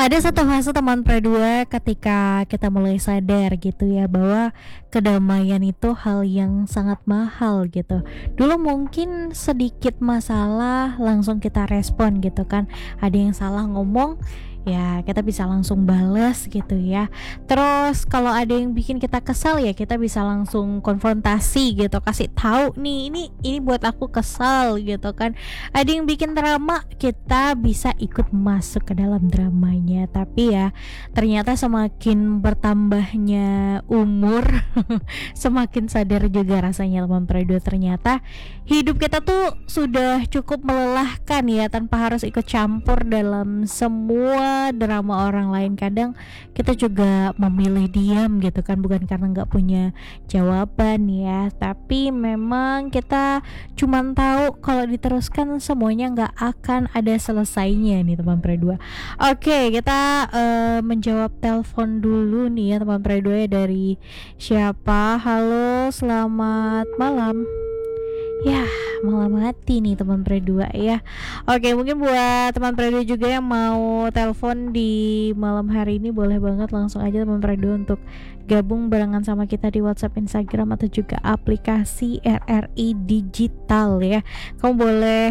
Ada satu fase teman Pre2 ketika kita mulai sadar gitu ya bahwa kedamaian itu hal yang sangat mahal gitu. Dulu mungkin sedikit masalah langsung kita respon gitu kan. Ada yang salah ngomong ya kita bisa langsung bales gitu ya. Terus kalau ada yang bikin kita kesal ya kita bisa langsung konfrontasi gitu, kasih tahu nih ini buat aku kesal gitu kan. Ada yang bikin drama, kita bisa ikut masuk ke dalam dramanya. Tapi ya ternyata semakin bertambahnya umur semakin sadar juga rasanya teman Pre2, ternyata hidup kita tuh sudah cukup melelahkan ya tanpa harus ikut campur dalam semua drama orang lain. Kadang kita juga memilih diam gitu kan, bukan karena nggak punya jawaban ya, tapi memang kita cuman tahu kalau diteruskan semuanya nggak akan ada selesainya nih teman Pre2. Oke, kita menjawab telepon dulu nih ya teman Pre2 ya. Dari siapa? Halo, selamat malam. Ya, malah mati nih teman Pre2 ya. Oke, mungkin buat teman Pre2 juga yang mau telepon di malam hari ini, boleh banget langsung aja teman Pre2 untuk gabung barengan sama kita di WhatsApp, Instagram, atau juga aplikasi RRI Digital ya. Kamu boleh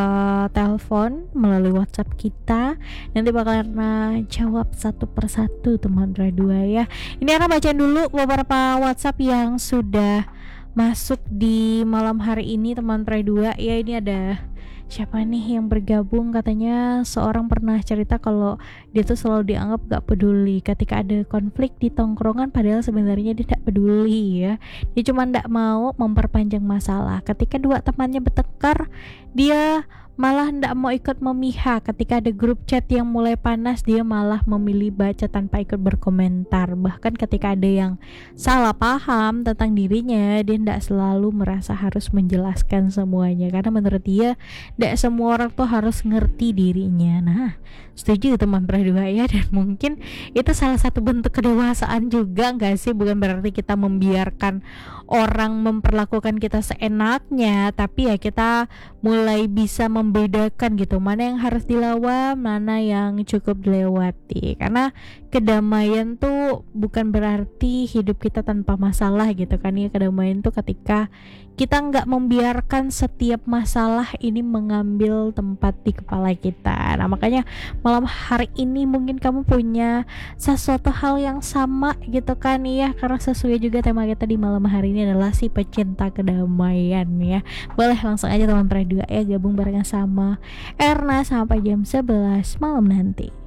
telepon melalui WhatsApp kita, nanti bakalan jawab satu persatu teman Pre2 ya. Ini akan bacain dulu beberapa WhatsApp yang sudah masuk di malam hari ini teman Pre2 ya. Ini ada siapa nih yang bergabung, katanya seorang pernah cerita kalau dia tuh selalu dianggap gak peduli ketika ada konflik di tongkrongan, padahal sebenarnya dia tidak peduli ya. Dia cuma gak mau memperpanjang masalah. Ketika dua temannya bertengkar, dia malah ndak mau ikut memihak. Ketika ada grup chat yang mulai panas, dia malah memilih baca tanpa ikut berkomentar. Bahkan ketika ada yang salah paham tentang dirinya, dia ndak selalu merasa harus menjelaskan semuanya, karena menurut dia ndak semua orang tuh harus ngerti dirinya. Nah, setuju teman Pre2 ya. Dan mungkin itu salah satu bentuk kedewasaan juga nggak sih? Bukan berarti kita membiarkan orang memperlakukan kita seenaknya, tapi ya kita mulai bisa membedakan gitu mana yang harus dilawan, mana yang cukup dilewati. Karena kedamaian tuh bukan berarti hidup kita tanpa masalah gitu kan ya. Kedamaian tuh ketika kita nggak membiarkan setiap masalah ini mengambil tempat di kepala kita. Nah, makanya malam hari ini mungkin kamu punya sesuatu hal yang sama gitu kan ya, karena sesuai juga tema kita di malam hari ini adalah si pecinta kedamaian ya. Boleh langsung aja teman Pre2 ya gabung barengan sama Erna sampai jam 11 malam nanti.